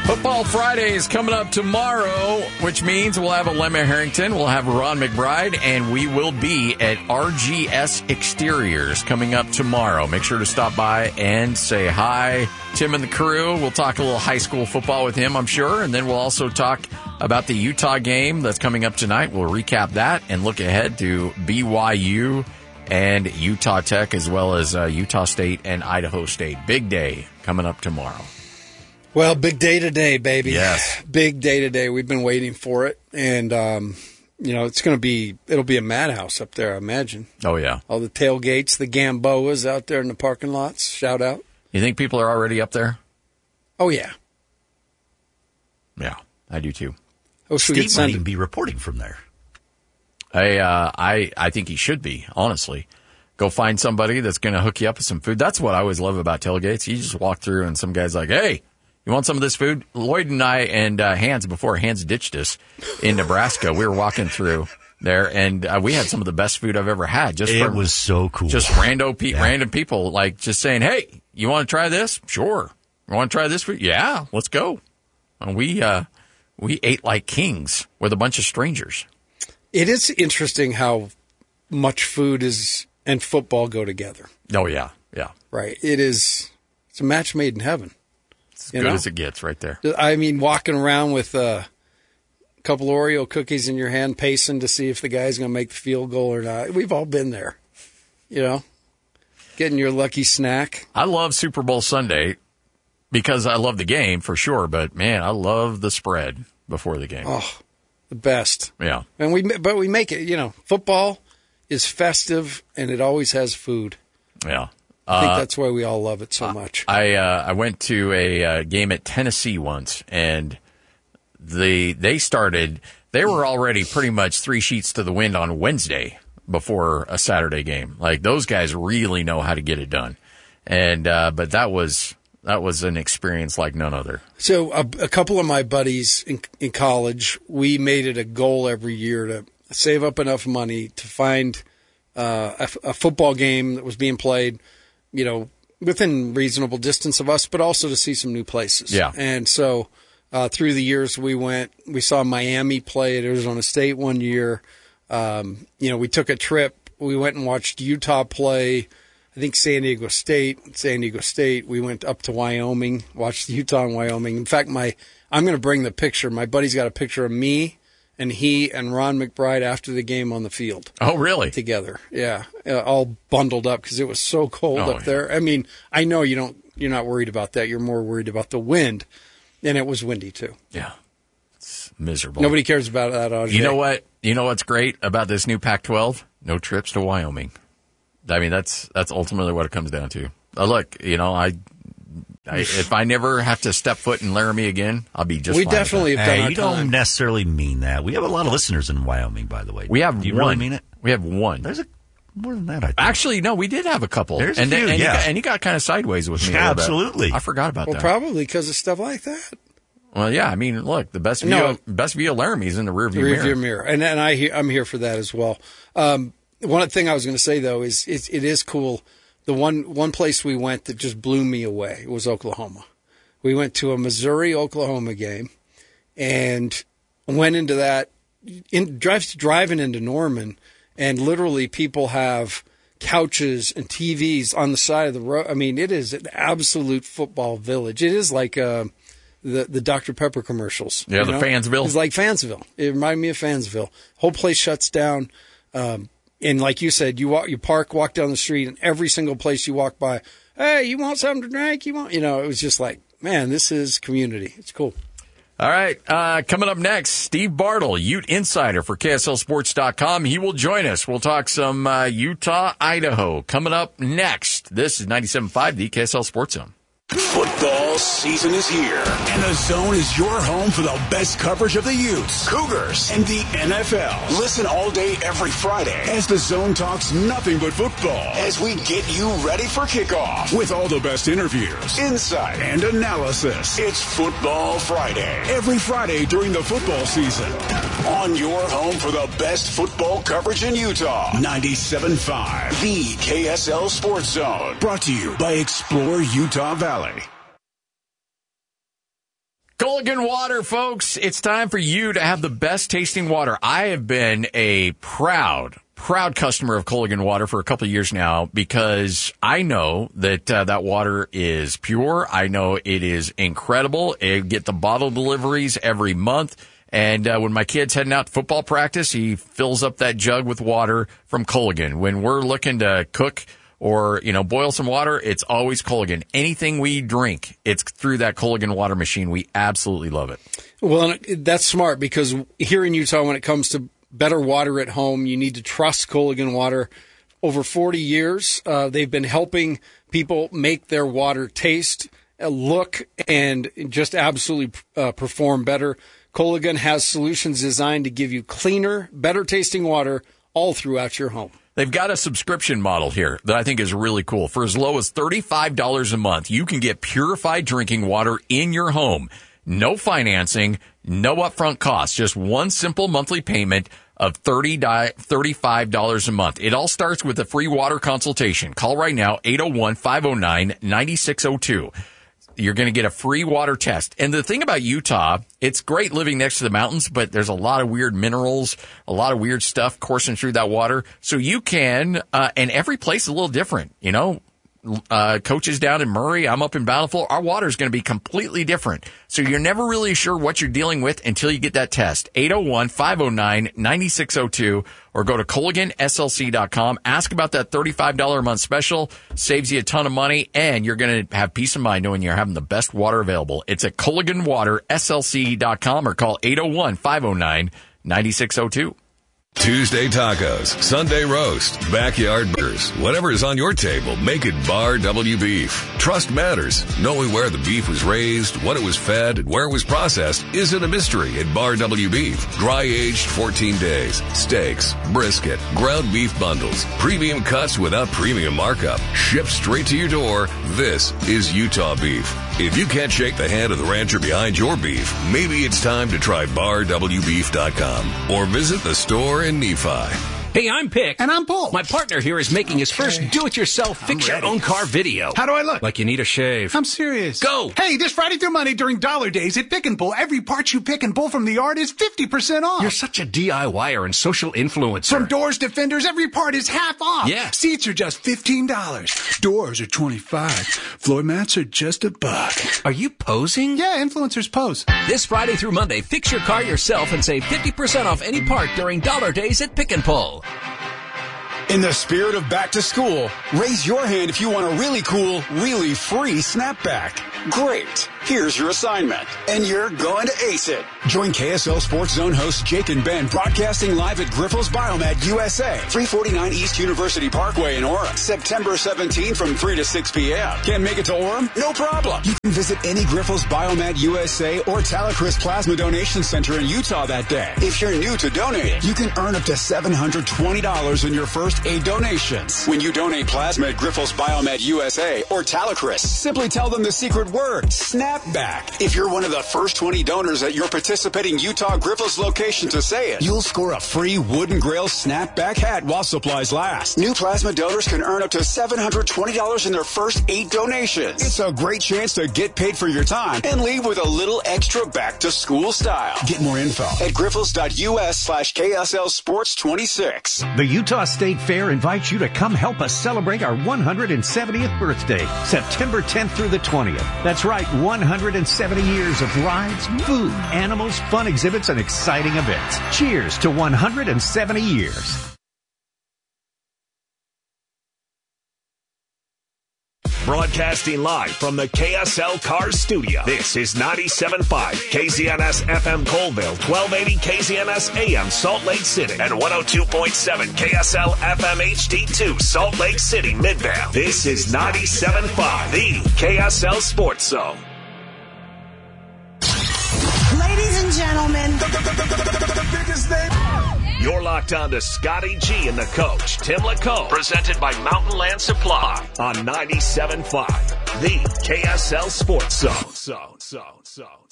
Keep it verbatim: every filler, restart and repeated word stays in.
Football Friday is coming up tomorrow, which means we'll have Alema Harrington, we'll have Ron McBride, and we will be at R G S Exteriors coming up tomorrow. Make sure to stop by and say hi. Tim and the crew, we'll talk a little high school football with him, I'm sure, and then we'll also talk about the Utah game that's coming up tonight. We'll recap that and look ahead to B Y U and Utah Tech, as well as uh, Utah State and Idaho State. Big day coming up tomorrow. Well, big day today, baby. Yes. Big day today. We've been waiting for it. And, um, you know, it's going to be, it'll be a madhouse up there, I imagine. Oh, yeah. All the tailgates, the Gamboas out there in the parking lots. Shout out. You think people are already up there? Oh, yeah. Yeah, I do too. I wish we could Steve send might even be reporting from there. I, uh, I, I think he should be, honestly. Go find somebody that's going to hook you up with some food. That's what I always love about tailgates. You just walk through and some guy's like, hey, you want some of this food? Lloyd and I and uh, Hans, before Hans ditched us in Nebraska, we were walking through there, and uh, we had some of the best food I've ever had. Just It from, was so cool. Just rando pe- Yeah. random people, like, just saying, hey, you want to try this? Sure. You want to try this food? Yeah, let's go. And we, uh, we ate like kings with a bunch of strangers. It is interesting how much food is and football go together. Oh, yeah, yeah. Right. It is, it's a match made in heaven. As You good know? as it gets right there. I mean, walking around with uh, a couple Oreo cookies in your hand, pacing to see if the guy's going to make the field goal or not. We've all been there, you know, getting your lucky snack. I love Super Bowl Sunday because I love the game for sure, but man, I love the spread before the game. Oh, the best. Yeah. And we, but we make it, you know, football is festive and it always has food. Yeah. I think Uh, that's why we all love it so much. I uh, I went to a uh, game at Tennessee once, and the they started. They were already pretty much three sheets to the wind on Wednesday before a Saturday game. Like those guys really know how to get it done, and uh, but that was that was an experience like none other. So a, a couple of my buddies in, in college, we made it a goal every year to save up enough money to find uh, a, a football game that was being played, you know, within reasonable distance of us, but also to see some new places. Yeah. And so uh, through the years, we went, we saw Miami play at Arizona State one year. Um, you know, we took a trip. We went and watched Utah play, I think San Diego State. San Diego State. We went up to Wyoming, watched Utah and Wyoming. In fact, my I'm going to bring the picture. My buddy's got a picture of me and he and Ron McBride after the game on the field. Oh, really? Together, yeah, uh, all bundled up because it was so cold Oh, up yeah. there. I mean, I know you don't, you're not worried about that. You're more worried about the wind, and it was windy too. Yeah, it's miserable. Nobody cares about that. Ajay. You know what? You know what's great about this new Pac twelve? No trips to Wyoming. I mean, that's that's ultimately what it comes down to. Uh, look, you know, I, I if I never have to step foot in Laramie again, I'll be just We fine with definitely that. have done Hey, our you time. don't necessarily mean that. We have a lot of listeners in Wyoming, by the way. We have Do you one. really mean it? We have one. There's a more than that, I think. Actually, no, we did have a couple. There's a and then, few, and, yeah. you got, and you got kind of sideways with me. a little bit. Absolutely. I forgot about Well, that. probably because of stuff like that. Well, yeah. I mean, look, the best view, No. of, best view of Laramie's in the rearview The mirror. rearview mirror, and and I he- I'm here for that as well. Um, one thing I was going to say though is it, it is cool. The one one place we went that just blew me away was Oklahoma. We went to a Missouri Oklahoma game, and went into that. In drives driving into Norman, and literally people have couches and T Vs on the side of the road. I mean, it is an absolute football village. It is like uh, the the Doctor Pepper commercials. Yeah, you the know? Fansville. It's like Fansville. It reminded me of Fansville. Whole place shuts down. Um, and like you said, you walk, you park, walk down the street, and every single place you walk by, hey, you want something to drink? You want, you know, it was just like, man, this is community. It's cool. All right. Uh, coming up next, Steve Bartle, Ute Insider for K S L Sports dot com. He will join us. We'll talk some uh, Utah, Idaho. Coming up next, this is ninety-seven point five, the K S L Sports Zone. Football season is here, and the Zone is your home for the best coverage of the Utes, Cougars, and the N F L. Listen all day, every Friday, as the Zone talks nothing but football, as we get you ready for kickoff with all the best interviews, insight, and analysis. It's Football Friday, every Friday during the football season, on your home for the best football coverage in Utah. ninety-seven point five, the K S L Sports Zone, brought to you by Explore Utah Valley. Culligan Water, folks. It's time for you to have the best tasting water. I have been a proud, proud customer of Culligan Water for a couple of years now because I know that uh, that water is pure. I know it is incredible. I get the bottle deliveries every month. And uh, when my kid's heading out to football practice, he fills up that jug with water from Culligan. When we're looking to cook or, you know, boil some water, it's always Culligan. Anything we drink, it's through that Culligan water machine. We absolutely love it. Well, that's smart because here in Utah, when it comes to better water at home, you need to trust Culligan Water. Over forty years, uh, they've been helping people make their water taste, uh, look, and just absolutely uh, perform better. Culligan has solutions designed to give you cleaner, better tasting water all throughout your home. They've got a subscription model here that I think is really cool. For as low as thirty-five dollars a month, you can get purified drinking water in your home. No financing, no upfront costs, just one simple monthly payment of thirty-five dollars a month. It all starts with a free water consultation. Call right now, eight oh one, five oh nine, nine six oh two. You're going to get a free water test. And the thing about Utah, it's great living next to the mountains, but there's a lot of weird minerals, a lot of weird stuff coursing through that water. So you can, uh, and every place is a little different, you know. Uh, coaches down in Murray, I'm up in Bountiful. Our water is going to be completely different. So you're never really sure what you're dealing with until you get that test. eight oh one, five oh nine, nine six oh two or go to Culligan S L C dot com. Ask about that thirty-five dollars a month special. Saves you a ton of money, and you're going to have peace of mind knowing you're having the best water available. It's at Culligan Water S L C dot com or call eight oh one, five oh nine, nine six oh two. Tuesday tacos, Sunday roast, backyard burgers, whatever is on your table, make it Bar W Beef. Trust matters. Knowing where the beef was raised, what it was fed, and where it was processed isn't a mystery at Bar W Beef. Dry aged fourteen days, steaks, brisket, ground beef bundles, premium cuts without premium markup, shipped straight to your door. This is Utah beef. If you can't shake the hand of the rancher behind your beef, maybe it's time to try bar w beef dot com or visit the store in Nephi. Hey, I'm Pick. And I'm Paul. My partner here is making his first do-it-yourself fix-your-own-car video. How do I look? Like you need a shave. I'm serious. Go! Hey, this Friday through Monday during Dollar Days at Pick and Pull, every part you pick and pull from the yard is fifty percent off. You're such a DIYer and social influencer. From doors to fenders, every part is half off. Yeah. Seats are just fifteen dollars. Doors are twenty-five dollars. Floor mats are just a buck. Are you posing? Yeah, influencers pose. This Friday through Monday, fix your car yourself and save fifty percent off any part during Dollar Days at Pick and Pull. In the spirit of back to school, raise your hand if you want a really cool, really free snapback. Great. Here's your assignment. And you're going to ace it. Join K S L Sports Zone hosts Jake and Ben broadcasting live at Grifols Biomed U S A, three forty-nine East University Parkway in Orem, September seventeenth from three to six p.m. Can't make it to Orem? No problem. You can visit any Grifols Biomed U S A or Talacris Plasma Donation Center in Utah that day. If you're new to donating, you can earn up to seven hundred twenty dollars in your first aid donations. When you donate plasma at Grifols Biomed U S A or Talacris, simply tell them the secret word, snapback. If you're one of the first twenty donors at your participating Utah Grifols location to say it, you'll score a free Wooden Grail snapback hat while supplies last. New plasma donors can earn up to seven hundred twenty dollars in their first eight donations. It's a great chance to get paid for your time and leave with a little extra back to school style. Get more info at grifols.us slash KSL Sports 26. The Utah State Fair invites you to come help us celebrate our one hundred seventieth birthday, September tenth through the twentieth. That's right, one hundred seventy years of rides, food, animals, fun exhibits, and exciting events. Cheers to one hundred seventy years. Broadcasting live from the K S L Cars Studio. This is ninety-seven point five K Z N S F M Colville, twelve eighty K Z N S A M Salt Lake City, and one oh two point seven K S L F M H D two Salt Lake City, Midvale. This is ninety-seven point five, the K S L Sports Zone. Ladies and gentlemen, the, the, the, the, the, the biggest name. You're locked on to Scotty G and the coach, Tim Lacombe, presented by Mountain Land Supply on ninety-seven point five, the K S L Sports Zone. So, so, so.